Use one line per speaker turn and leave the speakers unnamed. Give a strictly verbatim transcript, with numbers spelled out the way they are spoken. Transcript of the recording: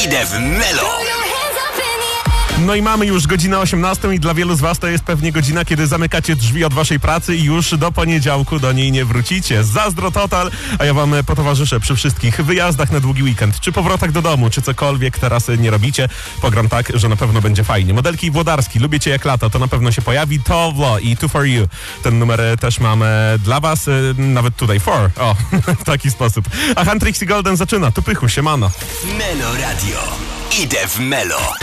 Idę w Melo.
No i mamy już godzinę osiemnastą i dla wielu z was to jest pewnie godzina, kiedy zamykacie drzwi od waszej pracy i już do poniedziałku do niej nie wrócicie. Zazdro total, a ja wam potowarzyszę przy wszystkich wyjazdach na długi weekend, czy powrotach do domu, czy cokolwiek teraz nie robicie. Pogram tak, że na pewno będzie fajnie. Modelki Włodarskie, lubię cię jak lato, to na pewno się pojawi. To Wło i Two for You. Ten numer też mamy dla was, nawet tutaj for. O, w taki sposób. A Huntrix i Golden zaczyna. Tu pychu, siemano.
Melo Radio. Idę w Melo.